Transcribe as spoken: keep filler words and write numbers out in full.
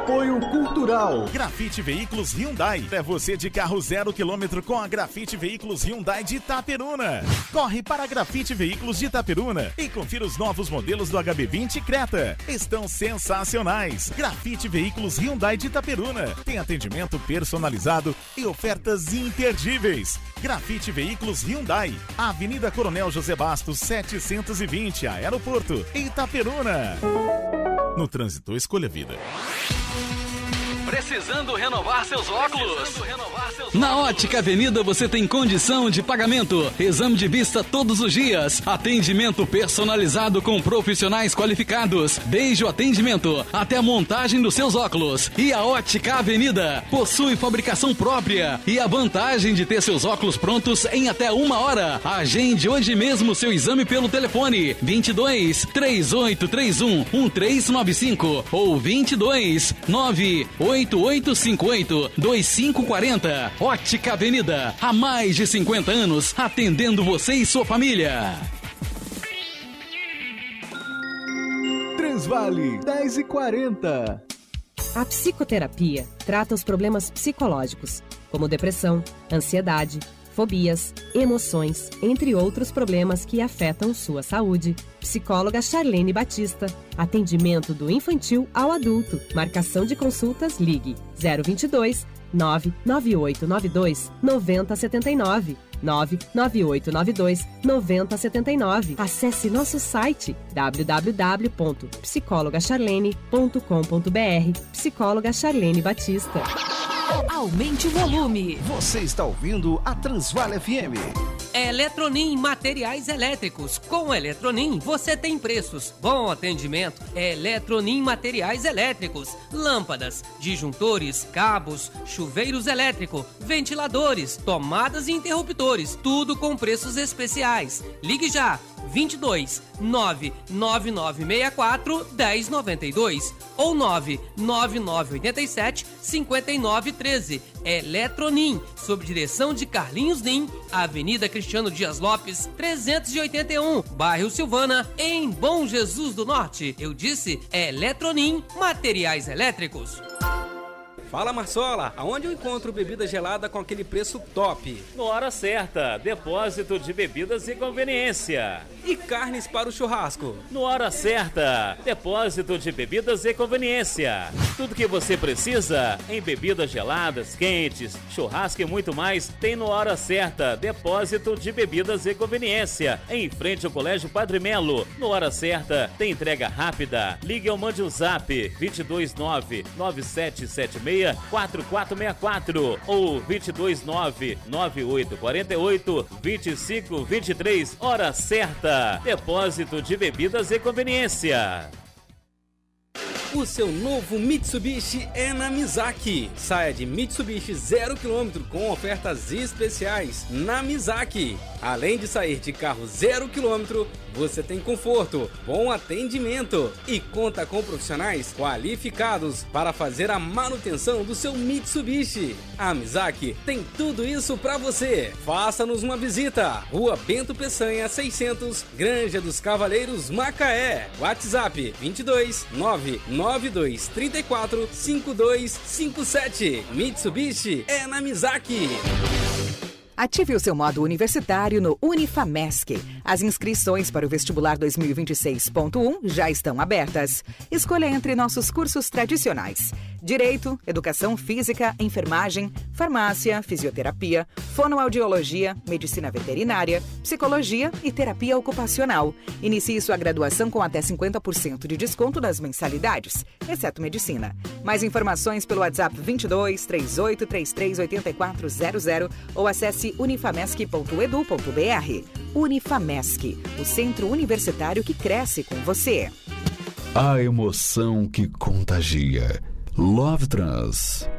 Apoio Cultural. Grafite Veículos Hyundai. É você de carro zero quilômetro com a Grafite Veículos Hyundai de Itaperuna. Corre para a Grafite Veículos de Itaperuna e confira os novos modelos do H B vinte Creta. Estão sensacionais. Grafite Veículos Hyundai de Itaperuna. Tem atendimento personalizado e ofertas imperdíveis. Grafite Veículos Hyundai. Avenida Coronel José Bastos, setecentos e vinte, Aeroporto, Itaperuna. No trânsito, escolha vida. Precisando renovar seus óculos? Precisando renovar seus Na Ótica Avenida você tem condição de pagamento, exame de vista todos os dias, atendimento personalizado com profissionais qualificados, desde o atendimento até a montagem dos seus óculos. E a Ótica Avenida possui fabricação própria e a vantagem de ter seus óculos prontos em até uma hora. Agende hoje mesmo seu exame pelo telefone vinte e dois, três oito três um, um três nove cinco ou vinte e dois, nove oito oito cinco oito, dois cinco quatro zero. Ótica Avenida, há mais de cinquenta anos, atendendo você e sua família. Transvale, dez e quarenta. A psicoterapia trata os problemas psicológicos, como depressão, ansiedade, fobias, emoções, entre outros problemas que afetam sua saúde. Psicóloga Charlene Batista. Atendimento do infantil ao adulto. Marcação de consultas, ligue zero vinte e dois, nove nove oito nove dois, nove zero sete nove, nove nove oito nove dois, nove zero sete nove. Acesse nosso site w w w ponto psicóloga charlene ponto com ponto b r. Psicóloga Charlene Batista. Aumente o volume. Você está ouvindo a Transvale F M. Eletronim Materiais Elétricos. Com Eletronim você tem preços, bom atendimento. Eletronim Materiais Elétricos. Lâmpadas, disjuntores, cabos, chuveiros elétricos, ventiladores, tomadas e interruptores. Tudo com preços especiais. Ligue já. vinte e dois, nove nove nove seis quatro, um zero nove dois ou nove nove nove oito sete, cinco nove um três. Eletronim, sob direção de Carlinhos Nim, Avenida Cristiano Dias Lopes, trezentos e oitenta e um, bairro Silvana, em Bom Jesus do Norte. Eu disse Eletronim Materiais Elétricos. Fala, Marsola, aonde eu encontro bebida gelada com aquele preço top? No Hora Certa, depósito de bebidas e conveniência. E carnes para o churrasco? No Hora Certa, depósito de bebidas e conveniência. Tudo que você precisa em bebidas geladas, quentes, churrasco e muito mais tem no Hora Certa, depósito de bebidas e conveniência. Em frente ao Colégio Padre Melo. No Hora Certa, tem entrega rápida. Ligue ou mande um zap vinte e dois, nove nove sete sete seis quatro quatro seis quatro ou vinte e dois, nove nove oito quatro oito, vinte e cinco vinte e três. Hora Certa, depósito de bebidas e conveniência. O seu novo Mitsubishi é na Mizaki. Saia de Mitsubishi zero quilômetro com ofertas especiais na Mizaki. Além de sair de carro zero quilômetro, você tem conforto, bom atendimento e conta com profissionais qualificados para fazer a manutenção do seu Mitsubishi. A Mizaki tem tudo isso para você. Faça-nos uma visita. Rua Bento Peçanha seiscentos, Granja dos Cavaleiros, Macaé. WhatsApp vinte e dois, nove nove dois três quatro, cinco dois cinco sete. Mitsubishi é na Mizaki. Ative o seu modo universitário no Unifamesc. As inscrições para o vestibular dois mil e vinte e seis ponto um já estão abertas. Escolha entre nossos cursos tradicionais: Direito, Educação Física, Enfermagem, Farmácia, Fisioterapia, Fonoaudiologia, Medicina Veterinária, Psicologia e Terapia Ocupacional. Inicie sua graduação com até cinquenta por cento de desconto nas mensalidades, exceto Medicina. Mais informações pelo WhatsApp vinte e dois, trinta e oito, trinta e três, oitenta e quatro zero zero ou acesse unifamesc ponto edu ponto b r. Unifamesc, o centro universitário que cresce com você. A emoção que contagia. Love Trans.